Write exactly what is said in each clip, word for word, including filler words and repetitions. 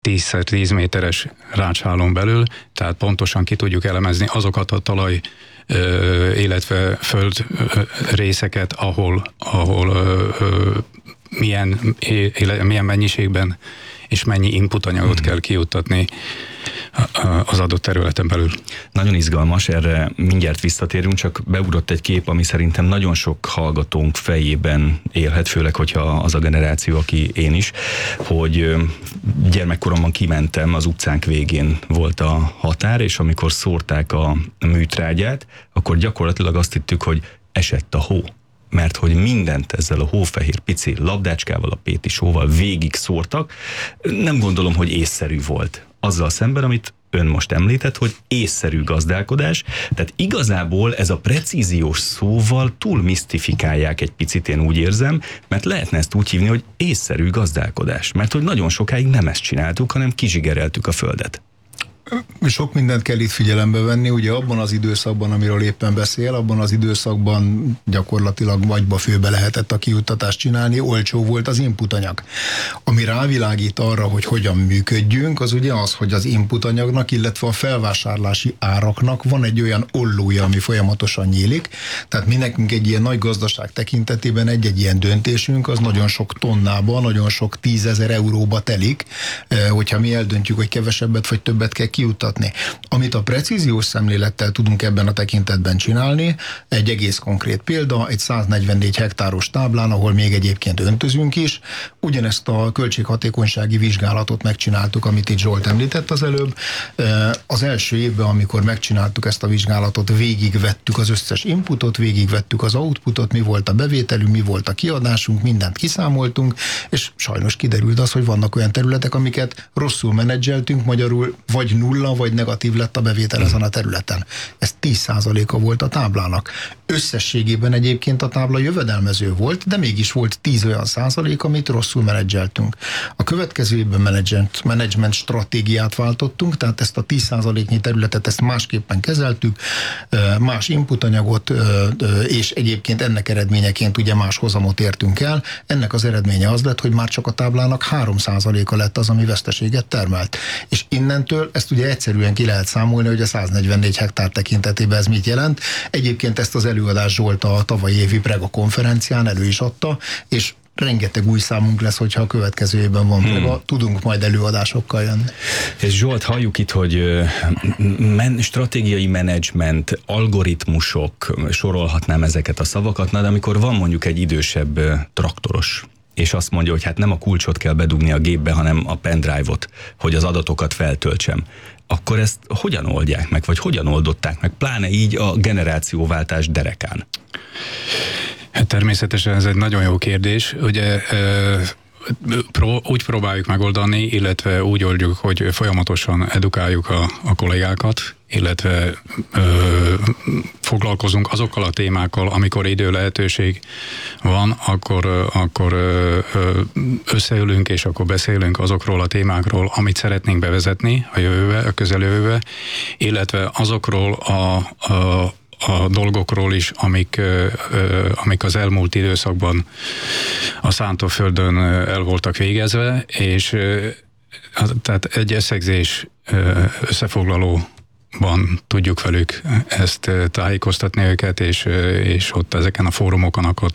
tíz tíz méteres rácshálón belül, tehát pontosan ki tudjuk elemezni azokat a talaj, illetve föld részeket, ahol, ahol milyen, milyen mennyiségben és mennyi inputanyagot hmm. kell kijuttatni az adott területen belül. Nagyon izgalmas, erre mindjárt visszatérünk, csak beugrott egy kép, ami szerintem nagyon sok hallgatónk fejében élhet, főleg, hogyha az a generáció, aki én is, hogy gyermekkoromban kimentem, az utcánk végén volt a határ, és amikor szórták a műtrágyát, akkor gyakorlatilag azt hittük, hogy esett a hó. Mert hogy mindent ezzel a hófehér pici labdácskával, a péti sóval végig szórtak, nem gondolom, hogy észszerű volt. Azzal szemben, amit ön most említett, hogy észszerű gazdálkodás, tehát igazából ez a precíziós szóval túl misztifikálják egy picit, én úgy érzem, mert lehetne ezt úgy hívni, hogy észszerű gazdálkodás, mert hogy nagyon sokáig nem ezt csináltuk, hanem kizsigereltük a földet. Sok mindent kell itt figyelembe venni, ugye abban az időszakban, amiről éppen beszél, abban az időszakban gyakorlatilag vagyba főbe lehetett a kijuttatást csinálni, olcsó volt az inputanyag. Ami rávilágít arra, hogy hogyan működjünk, az ugye az, hogy az inputanyagnak, illetve a felvásárlási áraknak van egy olyan ollója, ami folyamatosan nyílik, tehát mi nekünk egy ilyen nagy gazdaság tekintetében egy-egy ilyen döntésünk, az nagyon sok tonnába, nagyon sok tízezer euróba telik, hogyha mi eldöntjük, hogy kevesebbet vagy többet kell kijuttatni. Amit a precíziós szemlélettel tudunk ebben a tekintetben csinálni, egy egész konkrét példa, egy száznegyvennégy hektáros táblán, ahol még egyébként öntözünk is, ugyanezt a költséghatékonysági vizsgálatot megcsináltuk, amit itt Zsolt említett az előbb. Az első évben, amikor megcsináltuk ezt a vizsgálatot, végigvettük az összes inputot, végigvettük az outputot, mi volt a bevételünk, mi volt a kiadásunk, mindent kiszámoltunk, és sajnos kiderült az, hogy vannak olyan területek, amiket rosszul menedzseltünk, magyarul vagy nulla, vagy negatív lett a bevétel ezen a területen. Ez tíz százaléka volt a táblának. Összességében egyébként a tábla jövedelmező volt, de mégis volt tíz olyan százalék, amit rosszul menedzseltünk. A következő évben menedzsment, menedzsment stratégiát váltottunk, tehát ezt a tíz százaléknyi területet ezt másképpen kezeltük, más inputanyagot, és egyébként ennek eredményeként ugye más hozamot értünk el. Ennek az eredménye az lett, hogy már csak a táblának három százaléka lett az, ami veszteséget termelt. És innentől ezt ugye egyszerűen ki lehet számolni, hogy a száznegyvennégy hektár tekintetében ez mit jelent. Egyébként ezt az előadás Zsolt a tavalyi évi Prega konferencián elő is adta, és rengeteg új számunk lesz, hogyha a következő évben van Prega, hmm. tudunk majd előadásokkal jönni. És Zsolt, halljuk itt, hogy men- stratégiai menedzsment, algoritmusok, sorolhatnám ezeket a szavakat, de amikor van mondjuk egy idősebb traktoros, és azt mondja, hogy hát nem a kulcsot kell bedugni a gépbe, hanem a pendrive-ot, hogy az adatokat feltöltsem, akkor ezt hogyan oldják meg, vagy hogyan oldották meg, pláne így a generációváltás derekán? Hát természetesen ez egy nagyon jó kérdés. Ugye úgy próbáljuk megoldani, illetve úgy oldjuk, hogy folyamatosan edukáljuk a, a kollégákat, illetve ö, foglalkozunk azokkal a témákkal, amikor idő lehetőség van, akkor, akkor ö, összeülünk, és akkor beszélünk azokról a témákról, amit szeretnénk bevezetni a jövőbe, a közeljövőbe, illetve azokról a, a a dolgokról is, amik, amik az elmúlt időszakban a szántóföldön el voltak végezve, és tehát egy összegzés összefoglalóban tudjuk velük ezt tájékoztatni őket, és, és ott ezeken a fórumokon akkor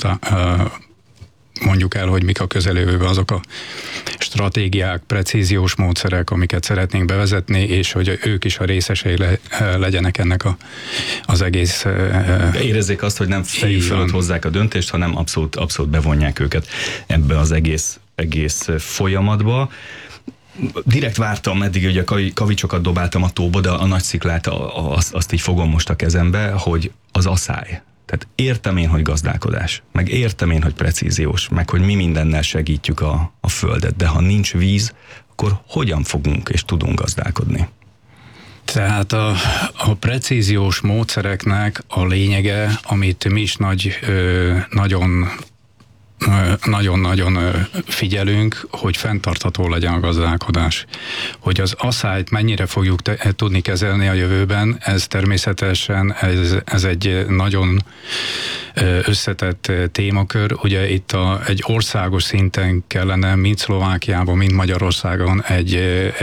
mondjuk el, hogy mik a közeljövőben azok a stratégiák, precíziós módszerek, amiket szeretnénk bevezetni, és hogy ők is a részesei le, legyenek ennek a, az egész... Érezzék azt, hogy nem fejük fölött hozzák a döntést, hanem abszolút, abszolút bevonják őket ebbe az egész, egész folyamatba. Direkt vártam, eddig ugye a kavicsokat dobáltam a tóba, de a nagy sziklát azt, azt így fogom most a kezembe, hogy az aszály. Tehát értem én, hogy gazdálkodás, meg értem én, hogy precíziós, meg hogy mi mindennel segítjük a, a földet, de ha nincs víz, akkor hogyan fogunk és tudunk gazdálkodni? Tehát a, a precíziós módszereknek a lényege, amit mi is nagy, ö, nagyon nagyon-nagyon figyelünk, hogy fenntartható legyen a gazdálkodás. Hogy az aszályt mennyire fogjuk te- tudni kezelni a jövőben, ez természetesen ez, ez egy nagyon összetett témakör. Ugye itt a, egy országos szinten kellene, mind Szlovákiában, mind Magyarországon egy